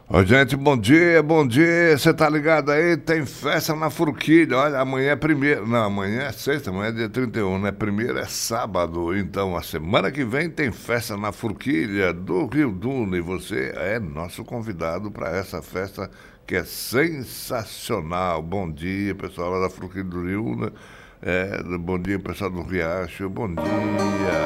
Ô, gente, bom dia, bom dia. Você tá ligado aí? Tem festa na Forquilha. Olha, amanhã é primeiro. Não, amanhã é sexta, amanhã é dia 31, né? Primeiro é sábado. Então, a semana que vem tem festa na Forquilha do Rio Duna. E você é nosso convidado para essa festa que é sensacional. Bom dia, pessoal lá da Forquilha do Rio Duna. Bom dia, pessoal do Riacho. Bom dia.